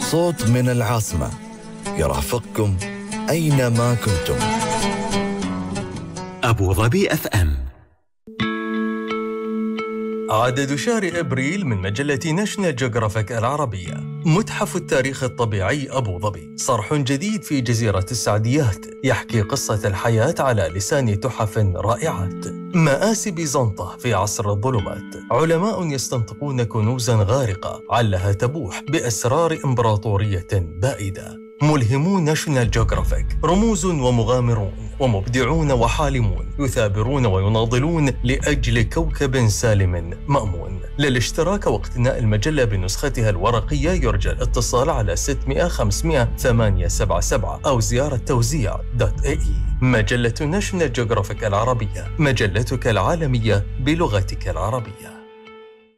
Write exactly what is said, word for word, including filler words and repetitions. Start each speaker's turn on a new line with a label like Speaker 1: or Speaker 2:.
Speaker 1: صوت من العاصمة يرافقكم أينما كنتم.
Speaker 2: أبو ظبي أف أم.
Speaker 3: عدد شهر أبريل من مجلة ناشونال جيوغرافيك العربية. متحف التاريخ الطبيعي أبو ظبي، صرح جديد في جزيرة السعديات يحكي قصة الحياة على لسان تحف رائعات. مآسي بيزنطة في عصر الظلمات، علماء يستنطقون كنوزا غارقة علها تبوح بأسرار إمبراطورية بائدة. ملهمون ناشونال جيوغرافيك، رموز ومغامرون ومبدعون وحالمون يثابرون ويناضلون لأجل كوكب سالم مأمون. للاشتراك واقتناء المجلة بنسختها الورقية يرجى الاتصال على ستمئة خمسمئة ثمانية سبعة سبعة أو زيارة توزيع دوت اي اي. مجلة ناشونال جيوغرافيك العربية، مجلتك العالمية بلغتك العربية.